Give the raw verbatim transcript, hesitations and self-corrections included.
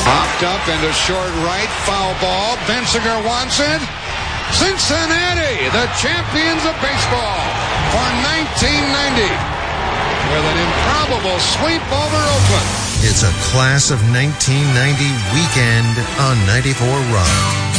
Popped up into short right, foul ball. Bensinger wants it. Cincinnati, the champions of baseball for nineteen ninety, with an improbable sweep over Oakland. It's a class of nineteen ninety weekend on ninety-four Rock.